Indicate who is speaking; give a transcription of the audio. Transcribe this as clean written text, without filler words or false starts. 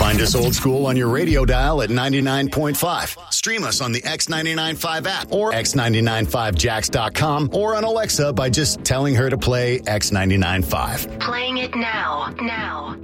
Speaker 1: Find us old school on your radio dial at 99.5. Stream us on the X995 app or x995jax.com or on Alexa by just telling her to play X995.
Speaker 2: Playing it now.